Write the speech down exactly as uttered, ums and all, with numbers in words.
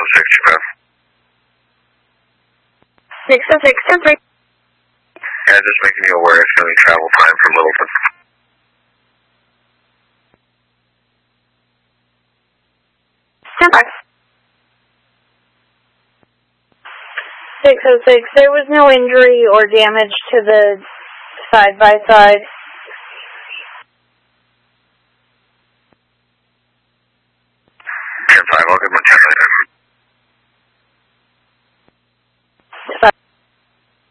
oh six, Japan. six oh six, two three. Yeah, just making you aware it's going to be travel time from Littleton. Stand by. six oh six, there was no injury or damage to the side-by-side. ten five, I'll give him